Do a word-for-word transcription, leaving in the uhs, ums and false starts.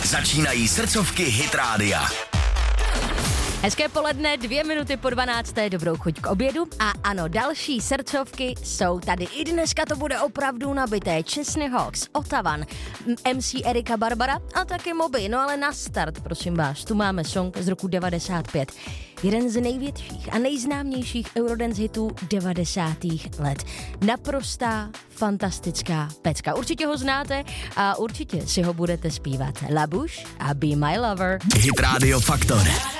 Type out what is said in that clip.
Začínají srdcovky Hit Rádia. Hezké poledne, dvě minuty po dvanácté, dobrou chuť k obědu. A ano, další srdcovky jsou tady. I dneska to bude opravdu nabité. Chesney Hawks, Ottavan, em cé Erika Barbara a taky Moby. No ale na start, prosím vás, tu máme song z roku devadesát pět. Jeden z největších a nejznámějších Eurodance hitů devadesátých let. Naprostá, fantastická pecka. Určitě ho znáte a určitě si ho budete zpívat. La Bouche a Be My Lover. Hit Radio Faktor.